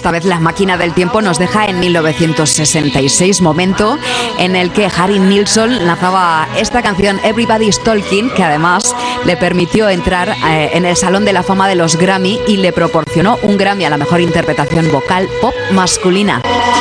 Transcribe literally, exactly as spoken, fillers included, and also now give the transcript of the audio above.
esta vez la máquina del tiempo nos deja en mil novecientos sesenta y seis, momento en el que Harry Nilsson lanzaba esta canción Everybody's Talking, que además le permitió entrar eh, en el Salón de la Fama de los Grammy y le proporcionó un Grammy a la mejor interpretación vocal pop masculina.